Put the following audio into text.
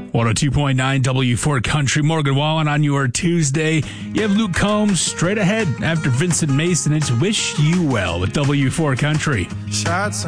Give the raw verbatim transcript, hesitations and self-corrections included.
one oh two point nine W four Country. Morgan Wallen on your Tuesday. You have Luke Combs straight ahead after Vincent Mason. It's Wish You Well with W four Country. Shots